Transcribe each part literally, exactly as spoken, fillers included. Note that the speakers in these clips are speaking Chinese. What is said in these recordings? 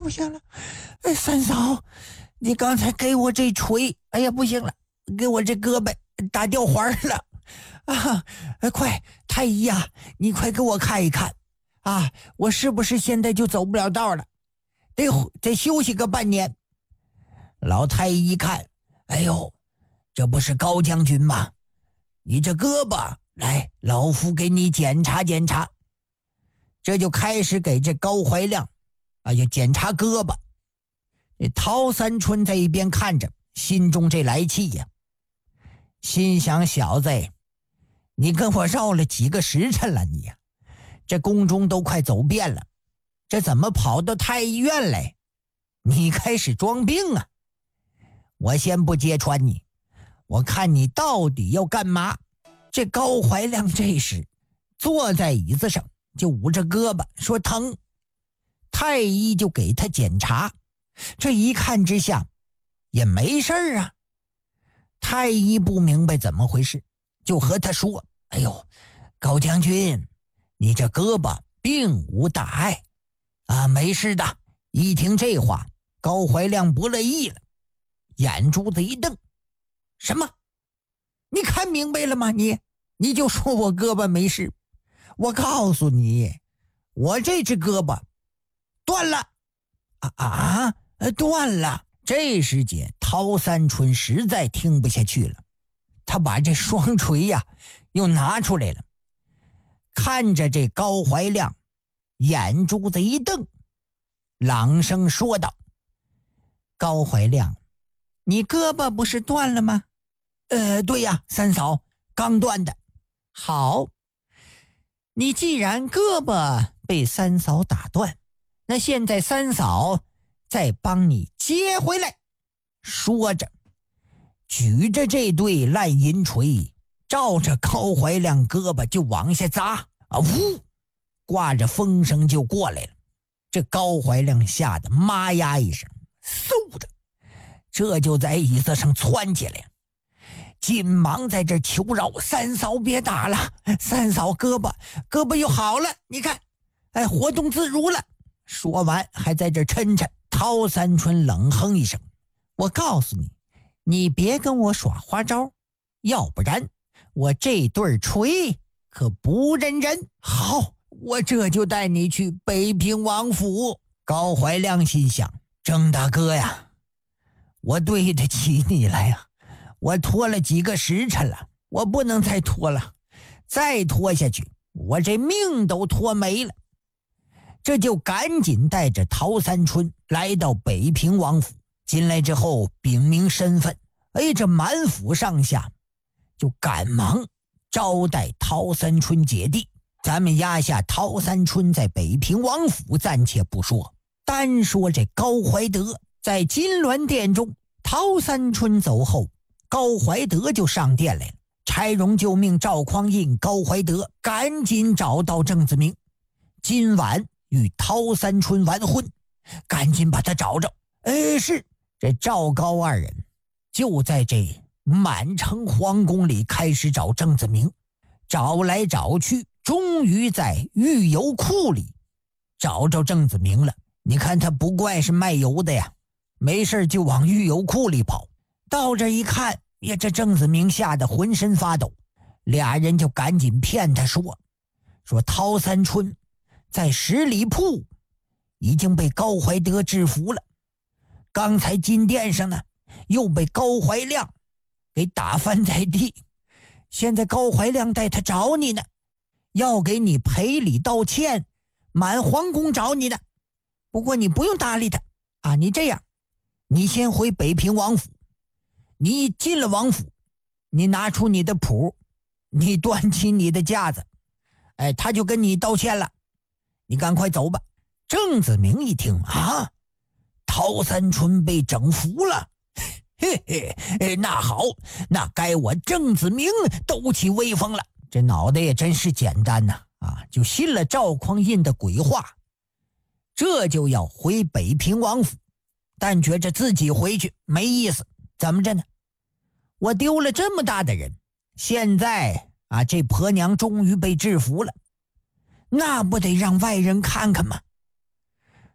不行了！哎，三嫂，你刚才给我这锤，哎呀，不行了，给我这胳膊打掉环了啊！哎，快，太医呀、啊，你快给我看一看啊！我是不是现在就走不了道了？得得休息个半年。老太医一看，哎呦，这不是高将军吗？你这胳膊，来，老夫给你检查检查。这就开始给这高怀亮啊，就检查胳膊。这陶三春在一边看着，心中这来气呀，心想：小子，你跟我绕了几个时辰了你呀？这宫中都快走遍了，这怎么跑到太医院来？你开始装病啊！我先不揭穿你，我看你到底要干嘛？这高怀亮这时坐在椅子上，就捂着胳膊说疼。太医就给他检查，这一看之下也没事啊。太医不明白怎么回事，就和他说：哎呦，高将军，你这胳膊并无大碍啊，没事的。一听这话，高怀亮不乐意了，眼珠子一瞪：什么？你看明白了吗？你你就说我胳膊没事，我告诉你，我这只胳膊断了啊啊！断了！这时节，陶三春实在听不下去了，他把这双锤呀、啊、又拿出来了，看着这高怀亮，眼珠子一瞪，朗声说道：高怀亮，你胳膊不是断了吗？呃，对呀，三嫂，刚断的。好，你既然胳膊被三嫂打断，那现在三嫂再帮你接回来。说着，举着这对烂银锤，照着高怀亮胳膊就往下砸啊！呜，挂着风声就过来了。这高怀亮吓得妈呀一声，嗖的，这就在椅子上窜起来，紧忙在这求饶：三嫂别打了，三嫂胳膊胳膊又好了，你看，哎，活动自如了。说完还在这抻抻。陶三春冷哼一声：我告诉你，你别跟我耍花招，要不然我这对锤可不认人。好，我这就带你去北平王府。高怀亮心想：郑大哥呀，我对得起你了呀，我拖了几个时辰了，我不能再拖了，再拖下去我这命都拖没了。这就赶紧带着陶三春来到北平王府。进来之后禀明身份，哎，这满府上下就赶忙招待陶三春姐弟。咱们压下陶三春在北平王府暂且不说，单说这高怀德在金銮殿中，陶三春走后，高怀德就上殿来了。柴荣就命赵匡胤、高怀德赶紧找到郑子明，今晚与陶三春完婚，赶紧把他找着。哎，是这赵高二人就在这满城皇宫里开始找郑子明，找来找去，终于在御油库里找着郑子明了。你看他不怪是卖油的呀，没事就往御油库里跑。到这一看呀，这郑子明吓得浑身发抖，俩人就赶紧骗他说说陶三春在十里铺已经被高怀德制服了，刚才金殿上呢又被高怀亮给打翻在地，现在高怀亮带他找你呢，要给你赔礼道歉，满皇宫找你呢。不过你不用搭理他啊，你这样，你先回北平王府，你进了王府，你拿出你的谱，你端起你的架子，哎，他就跟你道歉了，你赶快走吧。郑子明一听啊，陶三春被整服了，嘿嘿，那好，那该我郑子明抖起威风了。这脑袋也真是简单呐，啊，就信了赵匡胤的鬼话，这就要回北平王府，但觉着自己回去没意思。怎么着呢？我丢了这么大的人，现在啊，这婆娘终于被制服了，那不得让外人看看吗？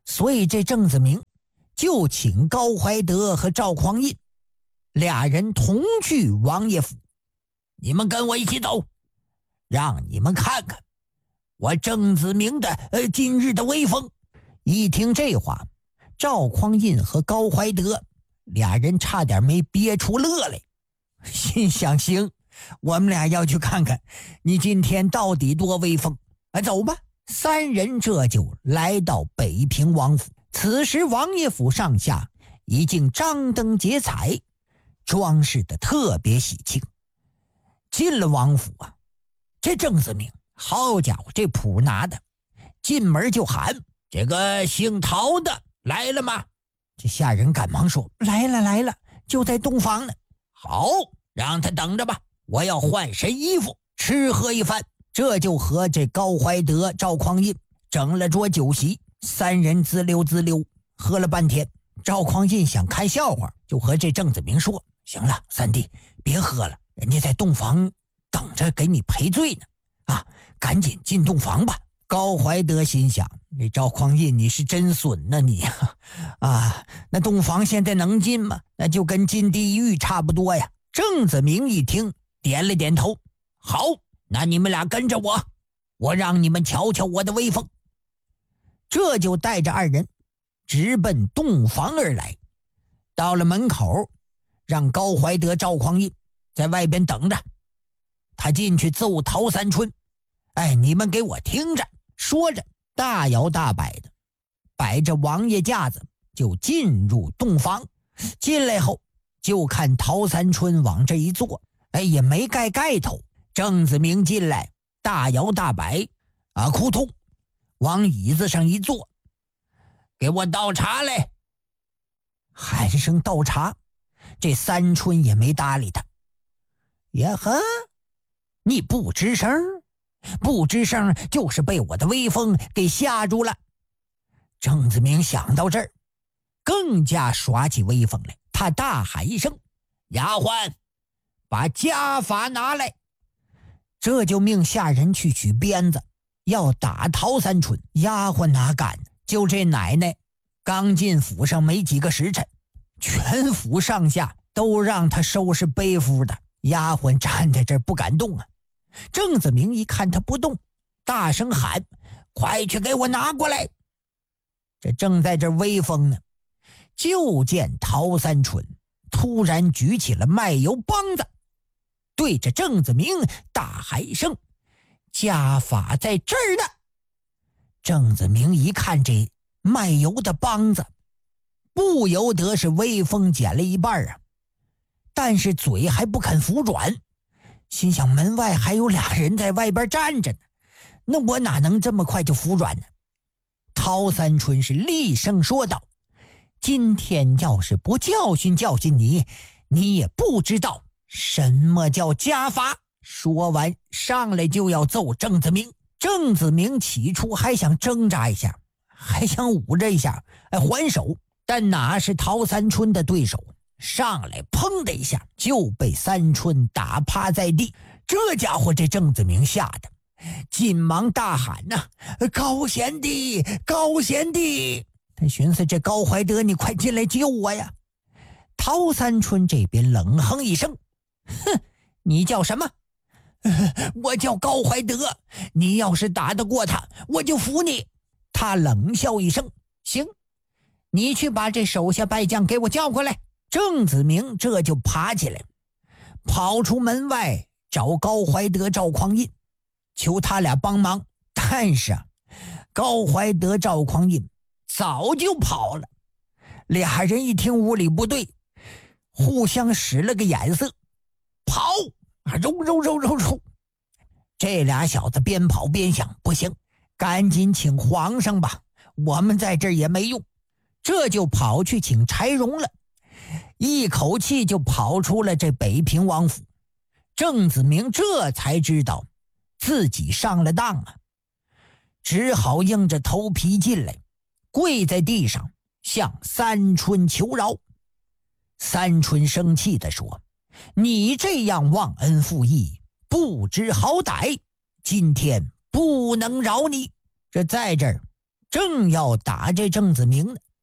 所以这郑子明就请高怀德和赵匡胤俩人同去王爷府。你们跟我一起走，让你们看看我郑子明的呃今日的威风。一听这话，赵匡胤和高怀德俩人差点没憋出乐来，心想行，我们俩要去看看你今天到底多威风。啊，走吧。三人这就来到北平王府。此时王爷府上下已经张灯结彩，装饰的特别喜庆。进了王府啊，这郑子明好家伙，这谱拿的，进门就喊：这个姓陶的来了吗？这下人赶忙说：来了来了，就在洞房呢。好，让他等着吧，我要换身衣服，吃喝一番。这就和这高怀德、赵匡胤整了桌酒席，三人滋溜滋溜喝了半天。赵匡胤想看笑话，就和这郑子明说：行了，三弟别喝了，人家在洞房等着给你赔罪呢，啊，赶紧进洞房吧。高怀德心想：这赵匡胤你是真损呐你啊！那洞房现在能进吗？那就跟进地狱差不多呀。郑子明一听点了点头：好，那你们俩跟着我，我让你们瞧瞧我的威风。这就带着二人直奔洞房而来。到了门口，让高怀德、赵匡胤在外边等着，他进去奏陶三春。哎，你们给我听着。说着大摇大摆的摆着王爷架子就进入洞房。进来后就看陶三春往这一坐，哎，也没盖盖头。郑子明进来大摇大摆啊，扑通往椅子上一坐：给我倒茶来。喊声倒茶，这三春也没搭理他。呀呵，你不吱声，不吱声就是被我的威风给吓住了。郑子明想到这儿，更加耍起威风来。他大喊一声：丫鬟，把家法拿来。这就命下人去取鞭子，要打陶三春。丫鬟哪敢，就这奶奶刚进府上没几个时辰，全府上下都让他收拾背夫的。丫鬟站在这儿不敢动啊。郑子明一看他不动，大声喊：快去给我拿过来。这正在这威风呢，就见陶三春突然举起了卖油帮子，对着郑子明大喊一声：家法在这儿呢。郑子明一看这卖油的帮子，不由得是威风减了一半啊，但是嘴还不肯服软，心想门外还有俩人在外边站着呢，那我哪能这么快就服软呢？陶三春是厉声说道：今天要是不教训教训你，你也不知道什么叫家法。说完上来就要揍郑子明。郑子明起初还想挣扎一下，还想捂着一下哎还手，但哪是陶三春的对手，上来砰的一下就被三春打趴在地。这家伙这郑子明吓得紧忙大喊呐、啊：高贤弟，高贤弟！他寻思这高怀德你快进来救我呀。陶三春这边冷哼一声：哼，你叫什么？我叫高怀德，你要是打得过他，我就服你。他冷笑一声：行，你去把这手下败将给我叫过来。郑子明这就爬起来，跑出门外找高怀德、赵匡胤，求他俩帮忙。但是啊，高怀德、赵匡胤早就跑了。俩人一听屋里不对，互相使了个眼色，跑啊，揉揉揉揉揉。这俩小子边跑边想：不行，赶紧请皇上吧，我们在这儿也没用。这就跑去请柴荣了，一口气就跑出了这北平王府。郑子明这才知道自己上了当啊，只好硬着头皮进来，跪在地上向三春求饶。三春生气地说：你这样忘恩负义，不知好歹，今天不能饶你。这在这儿正要打这郑子明呢，